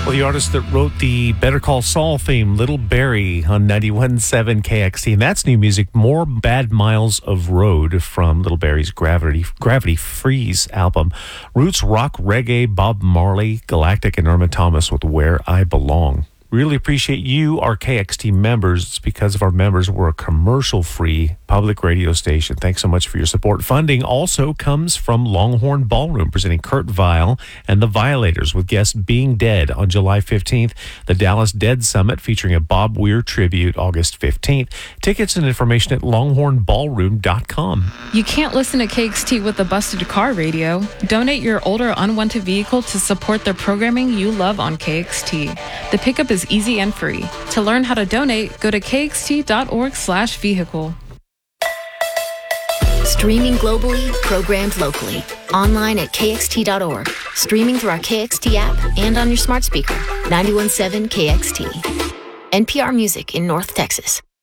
Well, the artist that wrote the Better Call Saul theme, Little Barry, on 91.7 KXT. And that's new music, More Bad Miles of Road, from Little Barry's Gravity Freeze album. Roots rock, reggae, Bob Marley, Galactic, and Irma Thomas with Where I Belong. Really appreciate you, our KXT members. It's because of our members we're a commercial-free public radio station. Thanks so much for your support. Funding also comes from Longhorn Ballroom, presenting Kurt Vile and the Violators, with guests Being Dead on July 15th. The Dallas Dead Summit, featuring a Bob Weir tribute, August 15th. Tickets and information at longhornballroom.com. You can't listen to KXT with a busted car radio. Donate your older unwanted vehicle to support the programming you love on KXT. The pickup is easy and free. To learn how to donate, go to kxt.org/vehicle. Streaming globally, programmed locally. Online at kxt.org. Streaming through our KXT app and on your smart speaker. 91.7 KXT. NPR Music in North Texas.